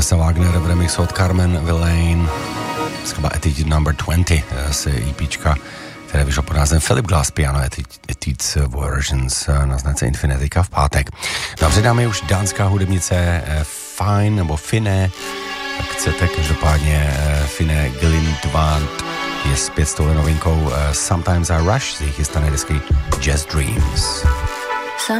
Vanessa Wagner v remixu od Carmen Villain, třeba Attitude Number 20 z EPčka, které vyšlo pod názvem Philip Glass Piano Etudes Versions na značce Infinitika v pátek. No a před námi už dánská hudebnice Fine nebo Fine, jak chcete, každopádně Fine Glindvand je zpět s touhle novinkou Sometimes I Rush z jejich chystané desky Jazz Dreams.